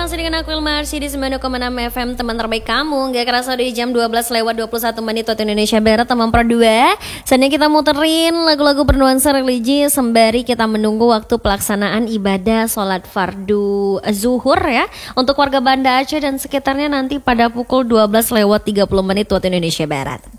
masih dengan aku Ilmarsi di 90,6 FM, teman terbaik kamu. Gak kerasa di jam 12 lewat 21 menit waktu Indonesia Barat, teman Pro 2. Saatnya kita muterin lagu-lagu bernuansa religi sembari kita menunggu waktu pelaksanaan ibadah sholat fardu zuhur ya, untuk warga Banda Aceh dan sekitarnya nanti pada pukul 12 lewat 30 menit waktu Indonesia Barat.